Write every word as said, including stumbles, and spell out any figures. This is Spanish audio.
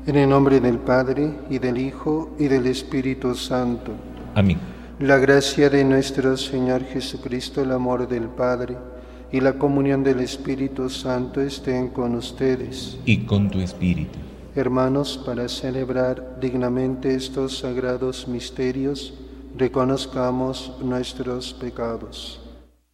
En el nombre del Padre, y del Hijo, y del Espíritu Santo. Amén. La gracia de nuestro Señor Jesucristo, el amor del Padre, y la comunión del Espíritu Santo estén con ustedes. Y con tu espíritu. Hermanos, para celebrar dignamente estos sagrados misterios, reconozcamos nuestros pecados.